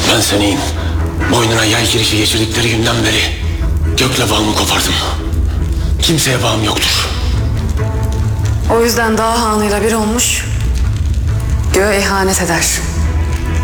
Ben senin boynuna yay girişi geçirdikleri günden beri gökle bağımı kopardım. Kimseye bağım yoktur. O yüzden dağ hanıyla bir olmuş, göğe ihanet eder.